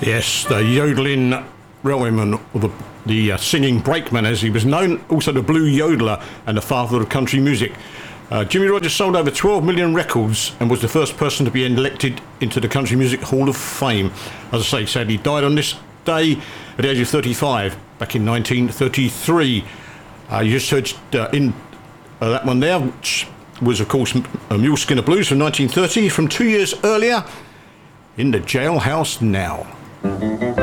Yes, the yodeling railwayman, or the singing brakeman as he was known, also the blue yodeler and the father of country music. Jimmie Rodgers sold over 12 million records and was the first person to be elected into the Country Music Hall of Fame. As I say, sadly died on this day at the age of 35 back in 1933. You just heard that one there, which was of course Mule Skinner Blues from 1930, from 2 years earlier, In the Jailhouse Now.